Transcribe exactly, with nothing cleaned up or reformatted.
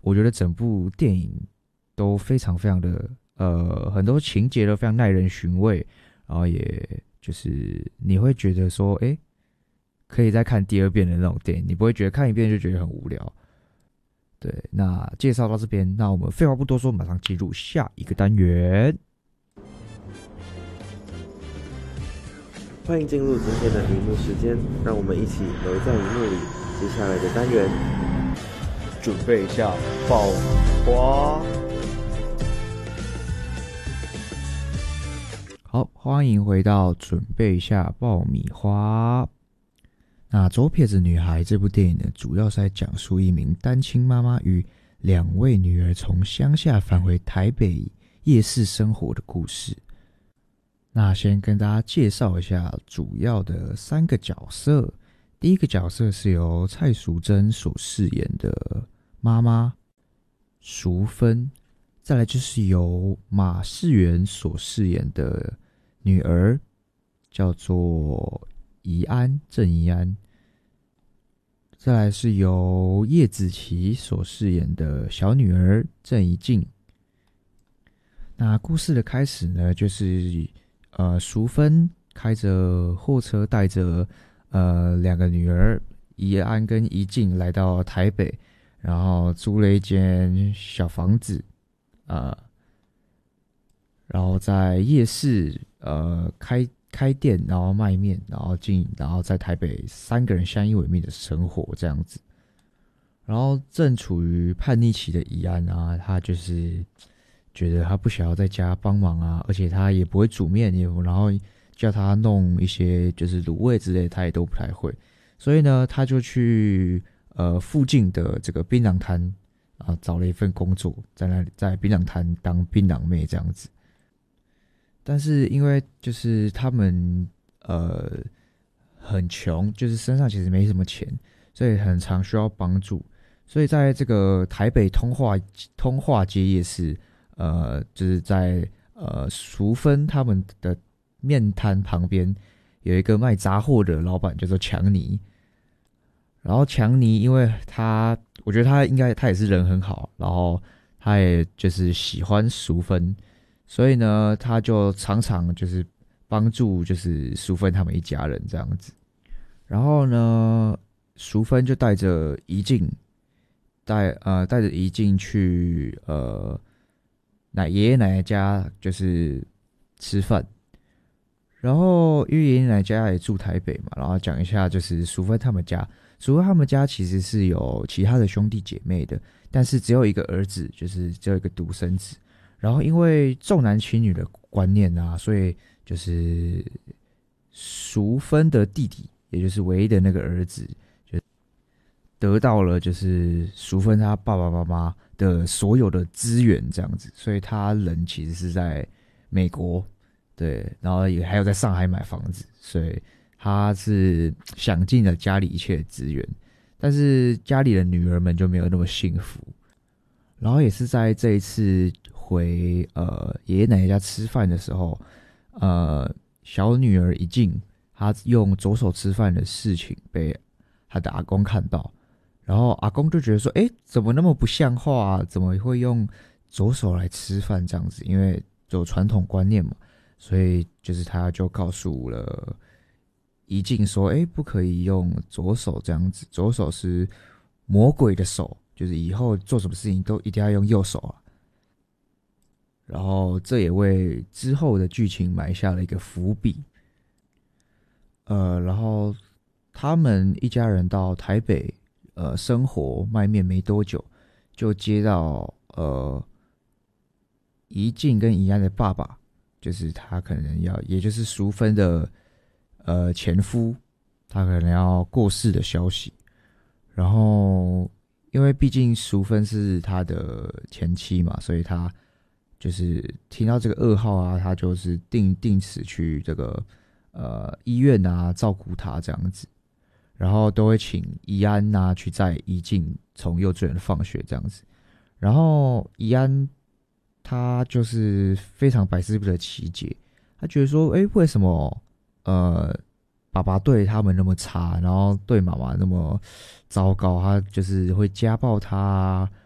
我觉得整部电影都非常非常的呃，很多情节都非常耐人寻味，然后也就是你会觉得说，哎，可以再看第二遍的那种电影，你不会觉得看一遍就觉得很无聊。对，那介绍到这边，那我们废话不多说，马上进入下一个单元。 欢迎进入今天的荧幕时间，让我们一起留在荧幕里。接下来的单元， 准备一下爆花。好，欢迎回到准备一下爆米花。那《左撇子女孩》这部电影呢，主要是在讲述一名单亲妈妈与两位女儿从乡下返回台北夜市生活的故事。那先跟大家介绍一下主要的三个角色。第一个角色是由蔡淑臻所饰演的妈妈淑芬，再来就是由马世元所饰演的女儿，叫做怡安，郑怡安。再来是由叶子琪所饰演的小女儿郑怡静。那故事的开始呢，就是呃，淑芬开着货车，带着呃两个女儿怡安跟怡静来到台北，然后租了一间小房子，呃，然后在夜市呃开开店，然后卖面，然后进，然后在台北三个人相依为命的生活这样子。然后正处于叛逆期的怡安啊，他就是觉得他不想要在家帮忙啊，而且他也不会煮面，也然后叫他弄一些就是卤味之类，他也都不太会。所以呢，他就去呃附近的这个槟榔摊啊找了一份工作，在那里在槟榔摊当槟榔妹这样子。但是因为就是他们呃很穷，就是身上其实没什么钱，所以很常需要帮助。所以在这个台北通化通化街夜市，呃，就是在呃淑芬他们的面摊旁边有一个卖杂货的老板，叫做强尼。然后强尼，因为他，我觉得他应该他也是人很好，然后他也就是喜欢淑芬，所以呢，他就常常就是帮助就是淑芬他们一家人这样子。然后呢，淑芬就带着怡静，带呃带着怡静去呃奶爷爷奶奶家就是吃饭。然后因为爷爷奶奶家也住台北嘛，然后讲一下就是淑芬他们家。淑芬他们家其实是有其他的兄弟姐妹的，但是只有一个儿子，就是只有一个独生子。然后因为重男轻女的观念啊，所以就是淑芬的弟弟，也就是唯一的那个儿子，就得到了就是淑芬他爸爸妈妈的所有的资源这样子，所以他人其实是在美国，对，然后也还有在上海买房子，所以他是享尽了家里一切的资源，但是家里的女儿们就没有那么幸福。然后也是在这一次回呃爷爷奶奶家吃饭的时候，呃小女儿怡静她用左手吃饭的事情被她的阿公看到，然后阿公就觉得说，哎，怎么那么不像话啊？怎么会用左手来吃饭这样子？因为有传统观念嘛，所以就是他就告诉了怡静说，哎，不可以用左手这样子，左手是魔鬼的手。就是以后做什么事情都一定要用右手啊，然后这也为之后的剧情埋下了一个伏笔。呃，然后他们一家人到台北呃生活卖面没多久，就接到呃怡静跟怡安的爸爸，就是他可能要，也就是淑芬的呃前夫，他可能要过世的消息，然后。因为毕竟淑芬是他的前妻嘛，所以他就是听到这个噩耗啊，他就是定定时去这个呃医院啊照顾他这样子，然后都会请怡安啊去载怡静从幼稚园放学这样子，然后怡安他就是非常百思不得其解，他觉得说，哎，为什么呃？爸爸对他们那么差，然后对妈妈那么糟糕，他就是会家暴他啊，